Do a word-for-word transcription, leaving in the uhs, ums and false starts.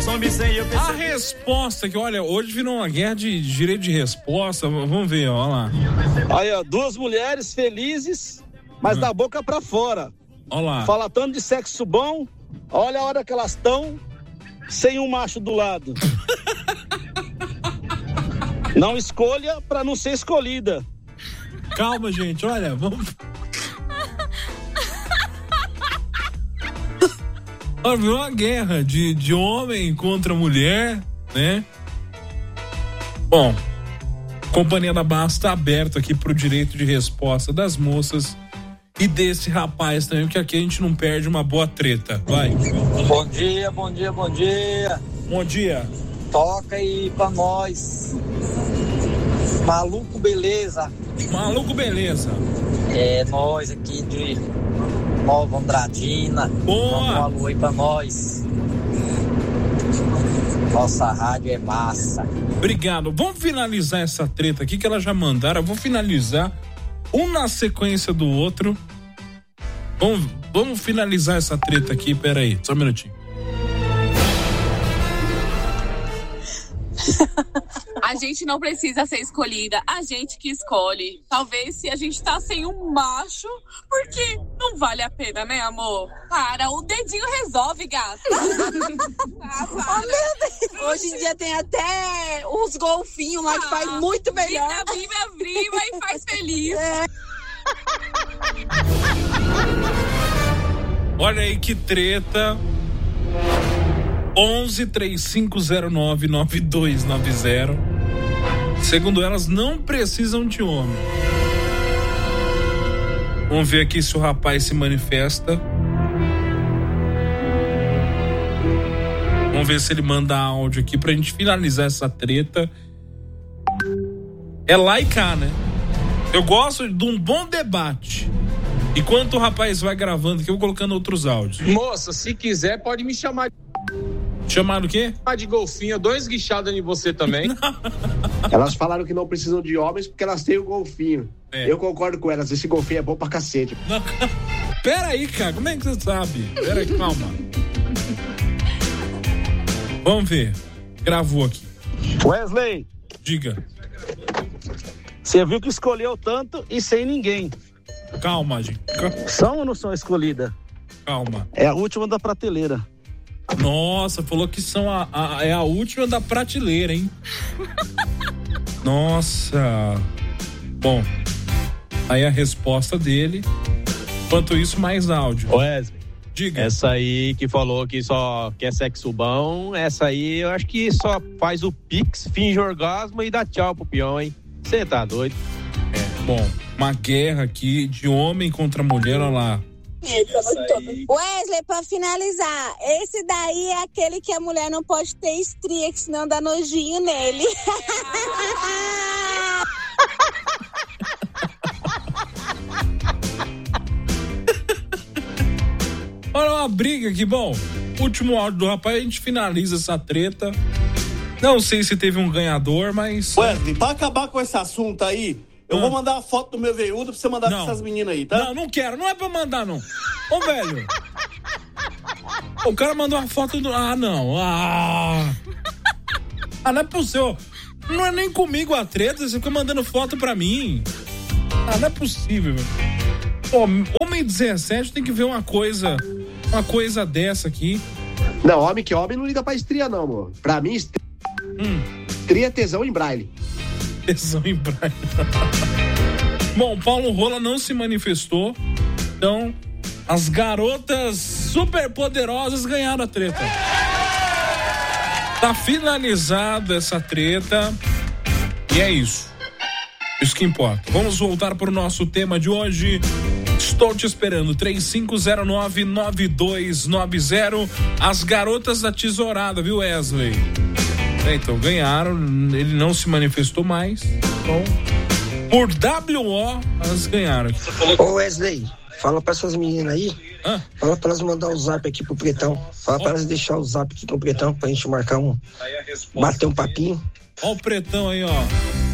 A resposta que, olha, hoje virou uma guerra de direito de resposta. Vamos ver, ó lá. Aí, ó, duas mulheres felizes, mas hum. da boca pra fora. Olha lá. Fala tanto de sexo bom, olha a hora que elas estão sem um macho do lado. Não escolha pra não ser escolhida. Calma, gente, olha, vamos... Virou uma guerra de, de homem contra mulher, né? Bom, a Companhia da Barra está aberto aqui pro direito de resposta das moças e desse rapaz também, que aqui a gente não perde uma boa treta. Vai. Bom dia, bom dia, bom dia. Bom dia. Toca aí pra nós. Maluco Beleza. Maluco Beleza. É, nós aqui de Nova Andradina. Boa. Um alô aí pra nós. Nossa rádio é massa. Obrigado. Vamos finalizar essa treta aqui que elas já mandaram. Eu vou finalizar um na sequência do outro. Vamos, vamos finalizar essa treta aqui. Pera aí, só um minutinho. A gente não precisa ser escolhida, a gente que escolhe. Talvez se a gente tá sem um macho, porque não vale a pena, né, amor? Para, o dedinho resolve, gata. Ah, oh, meu Deus. Hoje em dia tem até uns golfinhos lá que ah, faz muito melhor. Viva, viva, viva e faz feliz. É. Olha aí que treta. onze, três cinco zero nove, nove dois nove zero. Segundo elas, não precisam de homem. Vamos ver aqui se o rapaz se manifesta. Vamos ver se ele manda áudio aqui pra gente finalizar essa treta. É lá e cá, né? Eu gosto de um bom debate. Enquanto o rapaz vai gravando aqui, eu vou colocando outros áudios. Moça, se quiser, pode me chamar. Chamar do quê? De golfinho, dois guichados em você também. Elas falaram que não precisam de homens porque elas têm o golfinho. É. Eu concordo com elas, esse golfinho é bom pra cacete. Não, pera aí, cara, como é que você sabe? Pera aí, calma. Vamos ver. Gravou aqui. Wesley. Diga. Você viu que escolheu tanto e sem ninguém. Calma, gente. São ou não são escolhidas? Calma. É a última da prateleira. Nossa, falou que são a, a, é a última da prateleira, hein? Nossa. Bom, aí a resposta dele. Enquanto isso, mais áudio. Wesley, diga. Essa aí que falou que só quer sexo bom, essa aí eu acho que só faz o pix, finge orgasmo e dá tchau pro peão, hein? Você tá doido? É, bom, uma guerra aqui de homem contra mulher, olha lá. Wesley, pra finalizar, esse daí é aquele que a mulher não pode ter estria, que senão dá nojinho nele. Olha uma briga aqui, bom, último áudio do rapaz, a gente finaliza essa treta. Não sei se teve um ganhador, mas... Wesley, pra acabar com esse assunto aí, eu ah. vou mandar a foto do meu veiudo pra você mandar não. pra essas meninas aí, tá? Não, não quero, não é pra mandar, não. Ô, velho. O cara mandou uma foto do... Ah, não. Ah, ah não é possível. Não é nem comigo a treta, você fica mandando foto pra mim. Ah, não é possível, velho. Pô, homem dezessete tem que ver uma coisa... Uma coisa dessa aqui. Não, homem que homem não liga pra estria, não, amor. Pra mim, estria, hum. estria é tesão em braille. Tesão em braille. Bom, Paulo Rola não se manifestou. Então, as garotas super poderosas ganharam a treta. Tá finalizada essa treta. E é isso. Isso que importa. Vamos voltar para o nosso tema de hoje. Estou te esperando. três cinco zero nove, nove dois nove zero. As garotas da tesourada, viu, Wesley? É, então, ganharam. Ele não se manifestou mais. Então, por W O, elas ganharam. Ô, Wesley, fala pra essas meninas aí. Hã? Fala pra elas mandar o zap aqui pro Pretão. Fala oh. pra elas deixar o zap aqui com o Pretão pra gente marcar um. Bater um papinho. Ó o Pretão aí, ó.